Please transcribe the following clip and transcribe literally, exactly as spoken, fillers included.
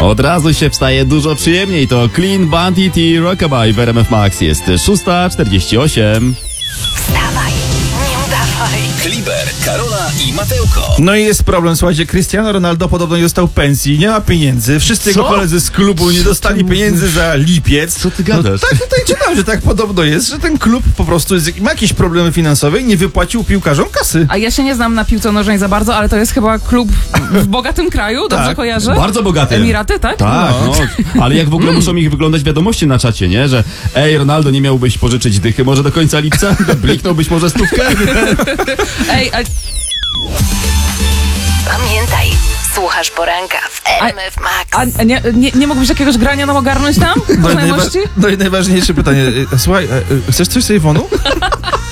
Od razu się wstaje dużo przyjemniej. To Clean Bandit i Rockabye w R M F Max. Jest szósta czterdzieści osiem. Wstawaj, nie udawaj. Kliber, Karola i Mateuko. No i jest problem, słuchajcie, Cristiano Ronaldo podobno nie dostał pensji, nie ma pieniędzy, wszyscy jego koledzy z klubu nie dostali pieniędzy za lipiec. Co ty gadasz? No, tak tutaj czytam, że tak podobno jest, że ten klub po prostu jest, ma jakieś problemy finansowe i nie wypłacił piłkarzom kasy. A ja się nie znam na piłce nożnej za bardzo, ale to jest chyba klub w bogatym kraju, dobrze Tak. kojarzę? Bardzo bogaty. Emiraty, tak? Tak, no. Ale jak w ogóle muszą ich wyglądać wiadomości na czacie, nie? Że ej, Ronaldo, nie miałbyś pożyczyć dychy może do końca lipca? Bliknąłbyś może stówkę? Ej, a, Pamiętaj, słuchasz poranka w R M F Max. a nie, nie, nie mógłbyś jakiegoś grania nam ogarnąć tam? Po No i, najwa- znajomości? no i najważniejsze pytanie, e, słuchaj, e, e, chcesz coś z Iwonu?